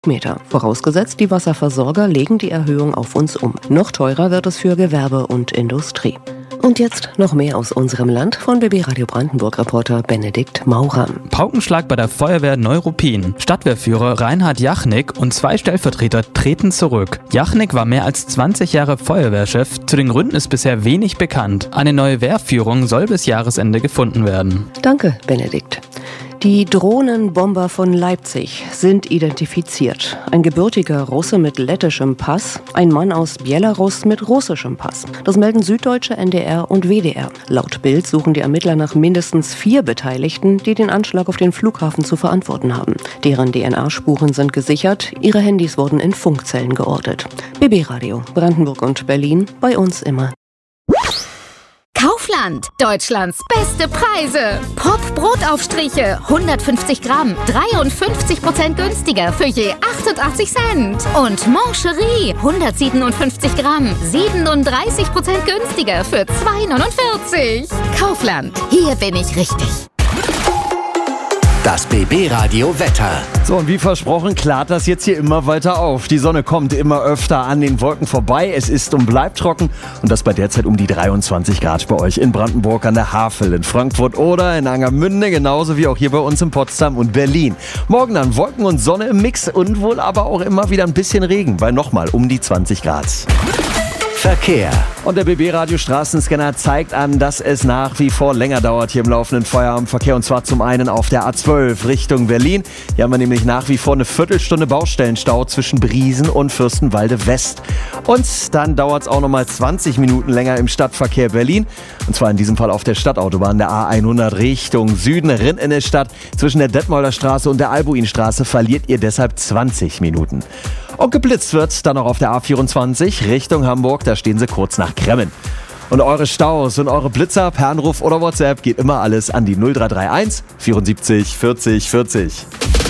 Meter. Vorausgesetzt, die Wasserversorger legen die Erhöhung auf uns um. Noch teurer wird es für Gewerbe und Industrie. Und jetzt noch mehr aus unserem Land von BB Radio Brandenburg-Reporter Benedikt Maurer. Paukenschlag bei der Feuerwehr Neuruppin. Stadtwehrführer Reinhard Jachnik und 2 Stellvertreter treten zurück. Jachnik war mehr als 20 Jahre Feuerwehrchef. Zu den Gründen ist bisher wenig bekannt. Eine neue Wehrführung soll bis Jahresende gefunden werden. Danke, Benedikt. Die Drohnenbomber von Leipzig sind identifiziert. Ein gebürtiger Russe mit lettischem Pass, ein Mann aus Belarus mit russischem Pass. Das melden Süddeutsche, NDR und WDR. Laut Bild suchen die Ermittler nach mindestens 4 Beteiligten, die den Anschlag auf den Flughafen zu verantworten haben. Deren DNA-Spuren sind gesichert, ihre Handys wurden in Funkzellen geortet. BB Radio, Brandenburg und Berlin, bei uns immer. Kaufland, Deutschlands beste Preise. Pop-Brotaufstriche, 150 Gramm, 53% günstiger für je 88 Cent. Und Mancherie, 157 Gramm, 37% günstiger für 2,49. Kaufland, hier bin ich richtig. Das BB-Radio Wetter. So, und wie versprochen, klart das jetzt hier immer weiter auf. Die Sonne kommt immer öfter an den Wolken vorbei. Es ist und bleibt trocken. Und das bei derzeit um die 23 Grad bei euch in Brandenburg an der Havel, in Frankfurt oder in Angermünde, genauso wie auch hier bei uns in Potsdam und Berlin. Morgen dann Wolken und Sonne im Mix und wohl aber auch immer wieder ein bisschen Regen bei nochmal um die 20 Grad. Verkehr. Und der BB-Radio Straßenscanner zeigt an, dass es nach wie vor länger dauert hier im laufenden Feierabendverkehr. Und zwar zum einen auf der A12 Richtung Berlin. Hier haben wir nämlich nach wie vor eine Viertelstunde Baustellenstau zwischen Briesen und Fürstenwalde West. Und dann dauert es auch nochmal 20 Minuten länger im Stadtverkehr Berlin. Und zwar in diesem Fall auf der Stadtautobahn der A100 Richtung Süden, Rinn in der Stadt. Zwischen der Detmolder Straße und der Albuinstraße verliert ihr deshalb 20 Minuten. Und geblitzt wird dann noch auf der A24 Richtung Hamburg, da stehen sie kurz nach Kremmen. Und eure Staus und eure Blitzer per Anruf oder WhatsApp geht immer alles an die 0331 74 40 40.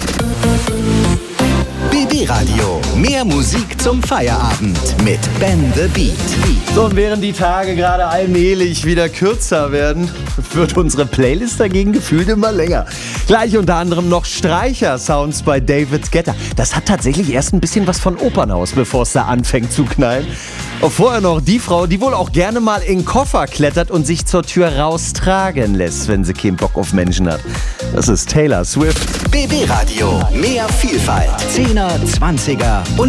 BB Radio, mehr Musik zum Feierabend mit Ben the Beat. So, und während die Tage gerade allmählich wieder kürzer werden, wird unsere Playlist dagegen gefühlt immer länger. Gleich unter anderem noch Streicher-Sounds bei David Guetta. Das hat tatsächlich erst ein bisschen was von Opernhaus, bevor es da anfängt zu knallen. Und vorher noch die Frau, die wohl auch gerne mal in den Koffer klettert und sich zur Tür raustragen lässt, wenn sie keinen Bock auf Menschen hat. Das ist Taylor Swift. BB Radio, mehr Vielfalt. 10er, 20er und